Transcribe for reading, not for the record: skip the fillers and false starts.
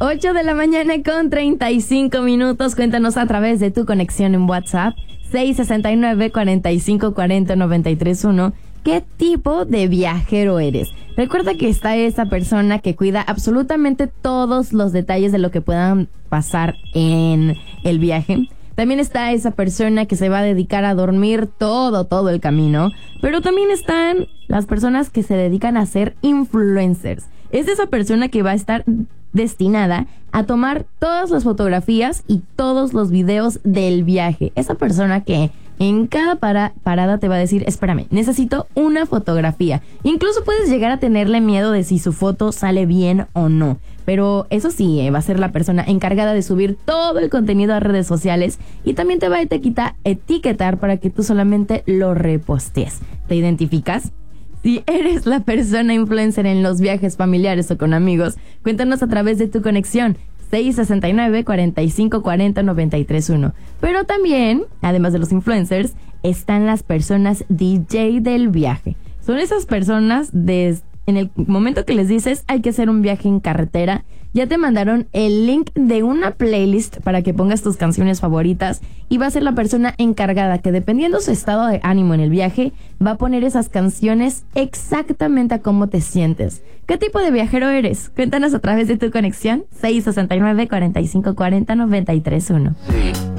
8 de la mañana con 35 minutos. Cuéntanos a través de tu conexión en WhatsApp 669-4540-931. ¿Qué tipo de viajero eres? Recuerda que está esa persona que cuida absolutamente todos los detalles de lo que puedan pasar en el viaje. También está esa persona que se va a dedicar a dormir todo el camino. Pero también están las personas que se dedican a ser influencers. Es esa persona que va a estar destinada a tomar todas las fotografías y todos los videos del viaje. Esa persona que en cada parada te va a decir, espérame, necesito una fotografía. Incluso puedes llegar a tenerle miedo de si su foto sale bien o no. Pero eso sí, va a ser la persona encargada de subir todo el contenido a redes sociales y también te va a etiquetar para que tú solamente lo repostees. ¿Te identificas? Si eres la persona influencer en los viajes familiares o con amigos, cuéntanos a través de tu conexión 669-4540-931. Pero también, además de los influencers, están las personas DJ del viaje. Son esas personas en el momento que les dices hay que hacer un viaje en carretera, ya te mandaron el link de una playlist para que pongas tus canciones favoritas y va a ser la persona encargada que, dependiendo su estado de ánimo en el viaje, va a poner esas canciones exactamente a cómo te sientes. ¿Qué tipo de viajero eres? Cuéntanos a través de tu conexión 669-4540-931.